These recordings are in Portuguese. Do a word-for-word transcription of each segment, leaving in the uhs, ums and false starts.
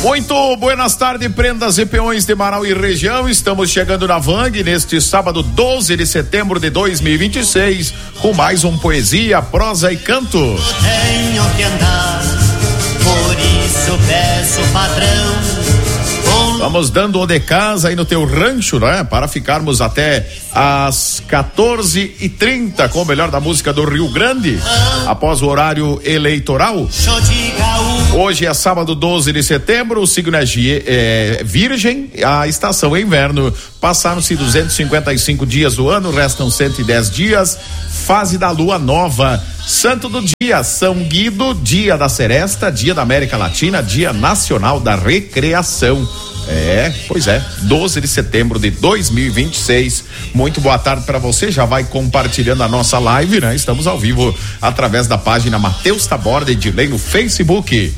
Muito buenas tardes, prendas e peões de Marau e região. Estamos chegando na Vang neste sábado doze de setembro de dois mil e vinte e seis com mais um Poesia, Prosa e Canto. Tenho que andar, por isso peço patrão. Vamos dando o de casa aí no teu rancho, né? Para ficarmos até às quatorze e trinta com o melhor da música do Rio Grande, após o horário eleitoral. Hoje é sábado doze de setembro, o signo é, é Virgem, a estação é inverno. Passaram-se duzentos e cinquenta e cinco dias do ano, restam cento e dez dias. Fase da lua nova. Santo do dia, São Guido, dia da Seresta, dia da América Latina, dia nacional da recreação. É, pois é, doze de setembro de dois mil e vinte e seis. Muito boa tarde para você. Já vai compartilhando a nossa live, né? Estamos ao vivo através da página Matheus Taborda e Edilei no Facebook.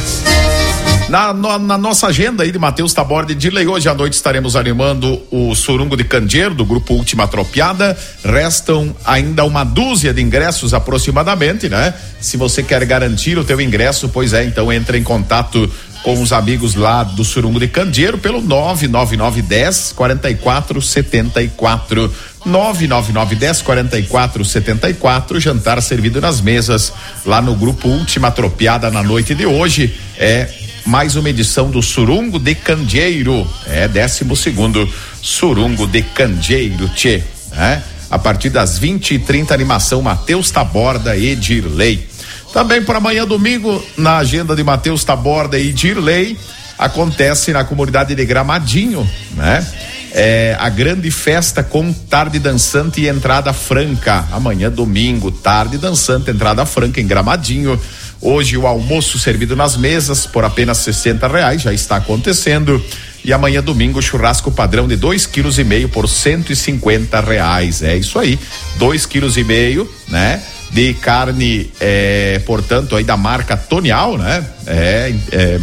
Na, na, na nossa agenda aí de Matheus Taborda e Edilei, hoje à noite estaremos animando o Surungo de Candeeiro do grupo Última Tropiada. Restam ainda uma dúzia de ingressos aproximadamente, né? Se você quer garantir o teu ingresso, pois é, então entre em contato com os amigos lá do Surungo de Candeeiro pelo nove nove nove dez quarenta e quatro setenta e quatro. nove nove nove dez quarenta e quatro setenta e quatro. Jantar servido nas mesas lá no grupo Última Tropiada na noite de hoje. É mais uma edição do Surungo de Candeeiro. É décimo segundo Surungo de Candeeiro, tchê, né? A partir das vinte e trinta, animação Matheus Taborda e Dirley. Também para amanhã domingo, na agenda de Matheus Taborda e Dirley, acontece na comunidade de Gramadinho, né? É a grande festa com tarde dançante e entrada franca. Amanhã domingo, tarde dançante, entrada franca em Gramadinho. Hoje o almoço servido nas mesas por apenas sessenta reais, já está acontecendo. E amanhã domingo, churrasco padrão de dois quilos e meio por cento e cinquenta reais. É isso aí, dois quilos e meio, né? De carne, é, portanto, aí da marca Tonial, né? É, é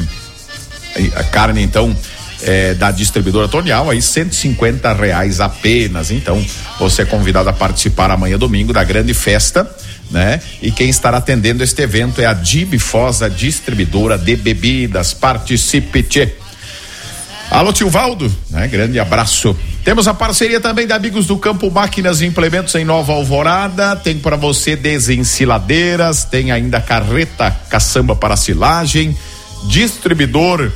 a carne, então, é, da distribuidora Tonial, aí cento e cinquenta reais apenas. Então, você é convidado a participar amanhã domingo da grande festa, né? E quem estará atendendo este evento é a Dibifosa, distribuidora de bebidas. Participe, tchê. Alô, tio Valdo, né? Grande abraço. Temos a parceria também de amigos do Campo Máquinas e Implementos em Nova Alvorada. Tem para você desensiladeiras, tem ainda carreta caçamba para silagem, distribuidor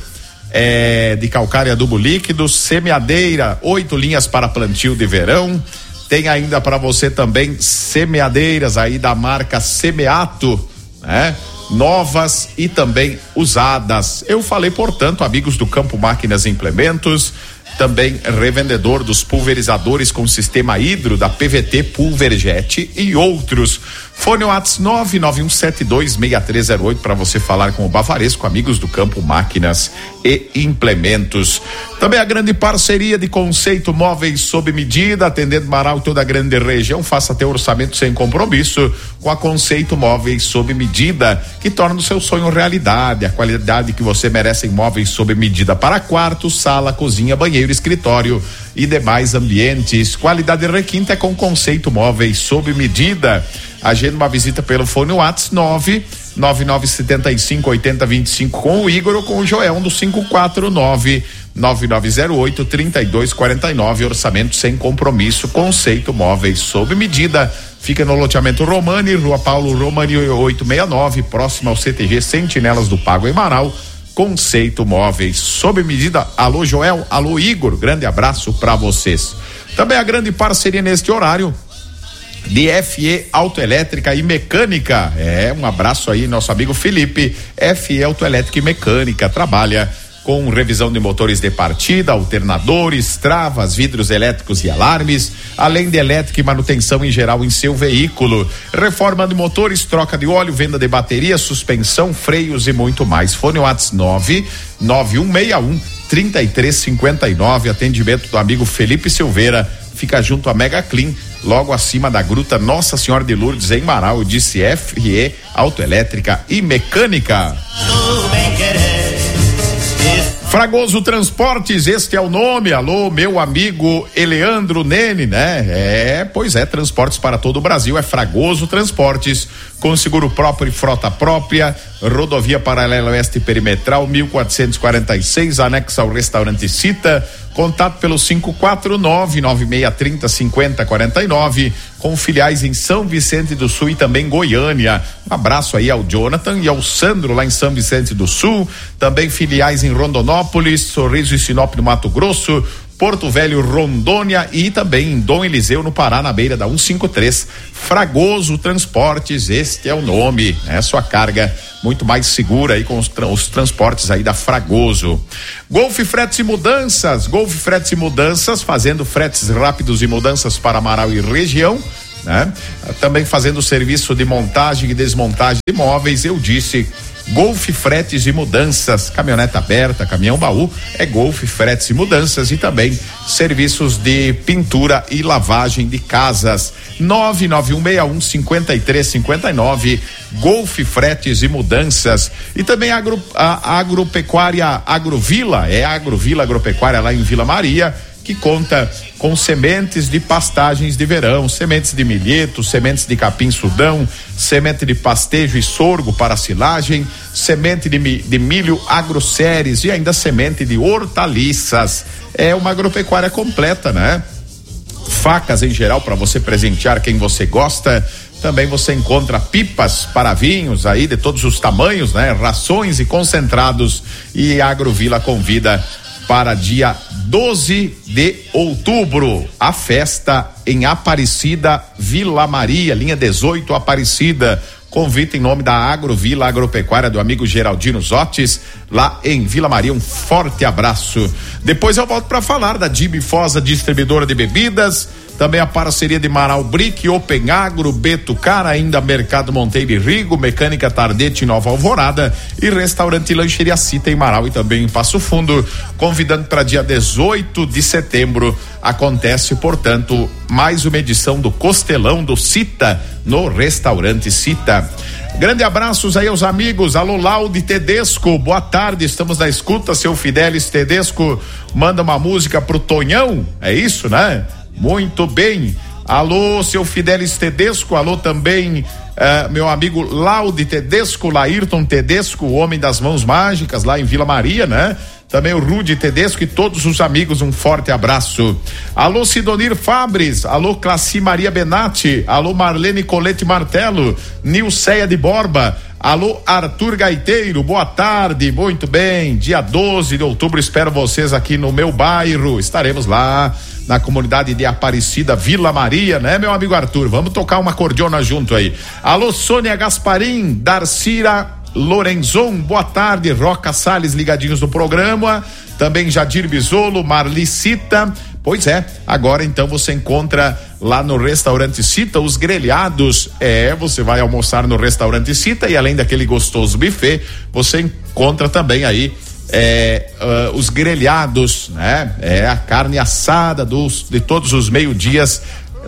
é, de calcário e adubo líquido, semeadeira, oito linhas para plantio de verão. Tem ainda para você também semeadeiras aí da marca Semeato, né? Novas e também usadas. Eu falei, portanto, amigos do Campo Máquinas e Implementos, também revendedor dos pulverizadores com sistema hidro da P V T Pulverjet e outros. Fone WhatsApp nove nove um sete dois seis três zero oito para você falar com o Bavaresco, amigos do Campo Máquinas e Implementos. Também a grande parceria de Conceito Móveis sob medida, atendendo Marau e toda a grande região. Faça teu orçamento sem compromisso com a Conceito Móveis sob medida, que torna o seu sonho realidade. A qualidade que você merece em móveis sob medida para quarto, sala, cozinha, banheiro, escritório e demais ambientes. Qualidade requinta é com Conceito Móveis sob medida. Agenda uma visita pelo fone WhatsApp nove nove nove sete cinco oito zero dois cinco com o Igor ou com o Joel no cinco quatro nove nove nove zero oito três dois quatro nove. Orçamento sem compromisso. Conceito Móveis sob medida. Fica no loteamento Romani, Rua Paulo Romani oitocentos e sessenta e nove, próximo ao C T G Sentinelas do Pago em Marau. Conceito Móveis sob medida. Alô Joel, alô Igor, grande abraço para vocês. Também a grande parceria neste horário de F E Autoelétrica e Mecânica. É, um abraço aí, nosso amigo Felipe. F E Autoelétrica e Mecânica trabalha com revisão de motores de partida, alternadores, travas, vidros elétricos e alarmes, além de elétrica e manutenção em geral em seu veículo. Reforma de motores, troca de óleo, venda de bateria, suspensão, freios e muito mais. Fone WhatsApp nove nove um seis um três três cinco nove. Atendimento do amigo Felipe Silveira. Fica junto a Mega Clean, logo acima da Gruta Nossa Senhora de Lourdes, em Marau. Disse F E Autoelétrica e Mecânica. Fragoso Transportes, este é o nome. Alô, meu amigo Eleandro Nene, né? É, pois é, transportes para todo o Brasil, é Fragoso Transportes. com seguro próprio e frota própria, rodovia paralela oeste perimetral mil quatrocentos e quarenta e seis, anexo ao restaurante Cita. Contato pelo cinco quatro nove, nove seis três zero, cinco zero quatro nove, com filiais em São Vicente do Sul e também Goiânia. Um abraço aí ao Jonathan e ao Sandro lá em São Vicente do Sul, também filiais em Rondonópolis, Sorriso e Sinop no Mato Grosso, Porto Velho, Rondônia e também em Dom Eliseu no Pará, na beira da cento e cinquenta e três. Fragoso Transportes, este é o nome, é né? Sua carga muito mais segura aí com os, tra- os transportes aí da Fragoso. Golf Fretes e Mudanças, Golf Fretes e Mudanças, fazendo fretes rápidos e mudanças para Amaral e região, né? Também fazendo serviço de montagem e desmontagem de imóveis, eu disse Golf Fretes e Mudanças, caminhoneta aberta, caminhão baú, é Golf Fretes e Mudanças e também serviços de pintura e lavagem de casas. nove nove um seis um, cinco três cinco nove, Golf Fretes e Mudanças. E também agro, a agropecuária Agrovila, é a Agrovila Agropecuária lá em Vila Maria, que conta com sementes de pastagens de verão, sementes de milheto, sementes de capim-sudão, semente de pastejo e sorgo para silagem, semente de, mi, de milho agroceres e ainda semente de hortaliças. É uma agropecuária completa, né? Facas em geral para você presentear quem você gosta. Também você encontra pipas para vinhos aí de todos os tamanhos, né? Rações e concentrados, e a Agrovila convida para dia doze de outubro, a festa em Aparecida, Vila Maria, linha dezoito, Aparecida. Convite em nome da Agrovila Agropecuária do amigo Geraldino Zotes, lá em Vila Maria. Um forte abraço. Depois eu volto para falar da Dibifosa, distribuidora de bebidas, também a parceria de Marau Brick, Open Agro, Beto Cara, ainda Mercado Monteiro e Rigo, Mecânica Tardete em Nova Alvorada e Restaurante Lancheria Cita em Marau e também em Passo Fundo, convidando para dia dezoito de setembro. Acontece, portanto, mais uma edição do Costelão do Cita no Restaurante Cita. Grande abraços aí aos amigos. Alô, Laude Tedesco, boa tarde, estamos na escuta. Seu Fidelis Tedesco manda uma música pro Tonhão, é isso, né? Muito bem. Alô, seu Fidelis Tedesco, alô também uh, meu amigo Laude Tedesco, Laírton Tedesco, o homem das mãos mágicas lá em Vila Maria, né? Também o Rude Tedesco e todos os amigos, um forte abraço. Alô, Sidonir Fabres, alô, Classi Maria Benatti, alô, Marlene Colete Martelo, Nilceia de Borba, alô, Arthur Gaiteiro, boa tarde, muito bem, dia doze de outubro, espero vocês aqui no meu bairro, estaremos lá na comunidade de Aparecida, Vila Maria, né, meu amigo Arthur? Vamos tocar uma cordiona junto aí. Alô, Sônia Gasparim, Darcira Lorenzon, boa tarde, Roca Salles ligadinhos no programa, também Jadir Bisolo, Marli Cita. Pois é, agora então você encontra lá no Restaurante Cita os grelhados. É, você vai almoçar no Restaurante Cita e além daquele gostoso buffet, você encontra também aí É, uh, os grelhados, né? É a carne assada dos, de todos os meio-dias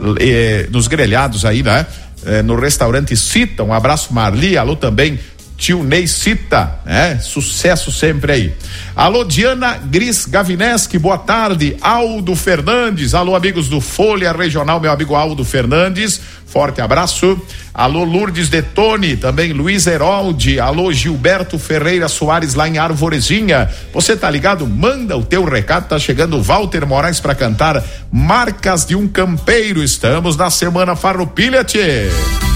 eh, nos grelhados aí, né? Eh, no Restaurante Cita. Um abraço, Marli. Alô também, tio Ney Cita, né? Sucesso sempre aí. Alô, Diana Gris Gavineski, boa tarde. Aldo Fernandes, alô, amigos do Folha Regional, meu amigo Aldo Fernandes, forte abraço. Alô, Lourdes Detone, também Luiz Heroldi, alô, Gilberto Ferreira Soares lá em Arvorezinha. Você tá ligado? Manda o teu recado, tá chegando o Walter Moraes para cantar Marcas de um Campeiro. Estamos na Semana Farroupilha, tchê.